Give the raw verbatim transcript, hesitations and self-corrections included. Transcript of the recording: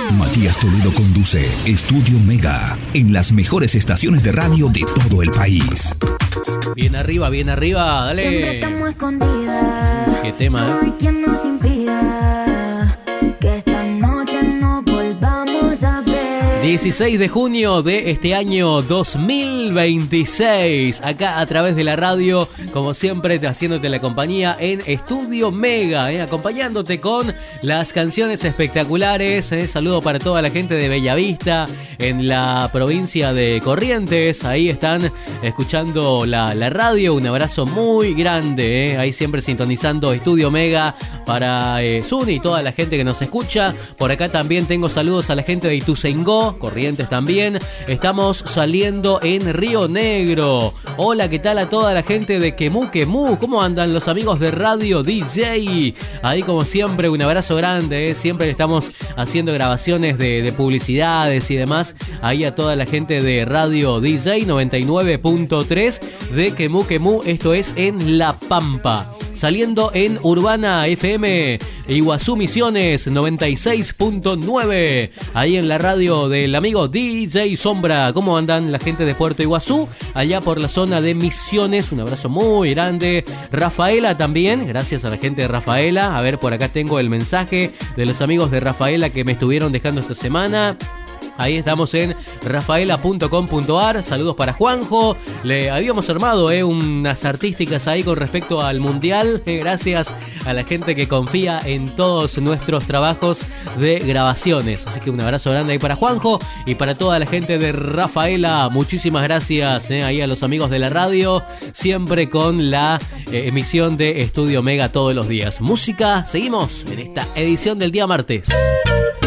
Matías Toledo conduce Estudio Mega en las mejores estaciones de radio de todo el país. Bien arriba, bien arriba, dale. Siempre estamos escondidas. Qué tema, No hay quien nos impida que esta noche nos volvamos a ver. dieciséis de junio de este año dos mil veintiséis, acá a través de la radio, como siempre, haciéndote la compañía en Estudio Mega, eh, acompañándote con las canciones espectaculares. Eh, saludo para toda la gente de Bellavista, en la provincia de Corrientes. Ahí están escuchando la, la radio. Un abrazo muy grande, eh, ahí siempre sintonizando Estudio Mega para eh, Zuni y toda la gente que nos escucha. Por acá también tengo saludos a la gente de Ituzaingó, Corrientes también. Estamos saliendo en Río Negro. Hola, ¿qué tal a toda la gente de Quemú Quemú? ¿Cómo andan los amigos de Radio D J? Ahí como siempre un abrazo grande, ¿eh? Siempre estamos haciendo grabaciones de, de publicidades y demás. Ahí a toda la gente de Radio D J noventa y nueve punto tres de Quemú Quemú. Esto es en La Pampa. Saliendo en Urbana F M, Iguazú Misiones noventa y seis punto nueve. Ahí en la radio del amigo D J Sombra. ¿Cómo andan la gente de Puerto Iguazú? Allá por la zona de Misiones. Un abrazo muy grande. Rafaela también. Gracias a la gente de Rafaela. A ver, por acá tengo el mensaje de los amigos de Rafaela que me estuvieron dejando esta semana. Ahí estamos en rafaela punto com punto ar. Saludos para Juanjo. Le habíamos armado eh, unas artísticas ahí con respecto al mundial. Eh, gracias a la gente que confía en todos nuestros trabajos de grabaciones. Así que un abrazo grande ahí para Juanjo y para toda la gente de Rafaela. Muchísimas gracias eh, ahí a los amigos de la radio. Siempre con la eh, emisión de Estudio Mega todos los días. Música, seguimos en esta edición del día martes.